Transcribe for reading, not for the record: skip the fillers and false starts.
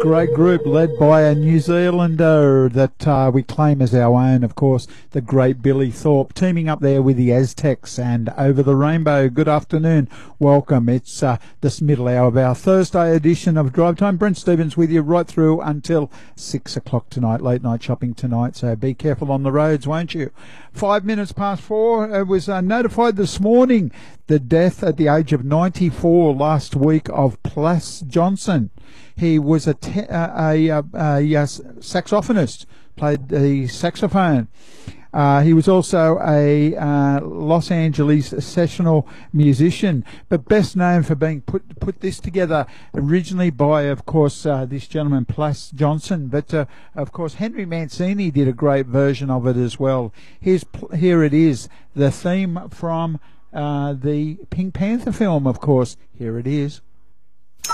great group led by a New Zealander that we claim as our own, of course, the great Billy Thorpe, teaming up there with the Aztecs and Over the Rainbow. Good afternoon. Welcome. It's this middle hour of our Thursday edition of Drive Time. Brent Stevens with you right through until 6 o'clock tonight, late night shopping tonight, so be careful on the roads, won't you? 5 minutes past 4, it was notified this morning the death at the age of 94 last week of Plas Johnson. He was a saxophonist, played the saxophone. He was also a Los Angeles sessional musician, but best known for being put this together originally by, of course, this gentleman, Plas Johnson. But, of course, Henry Mancini did a great version of it as well. Here it is, the theme from the Pink Panther film, of course. Here it is.